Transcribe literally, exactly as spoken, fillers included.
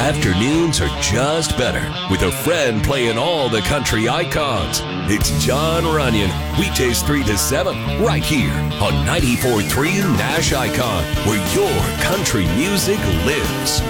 Afternoons are just better with a friend playing all the country icons. It's John Runyon, weekdays three to seven, right here on ninety-four point three Nash Icon, where your country music lives.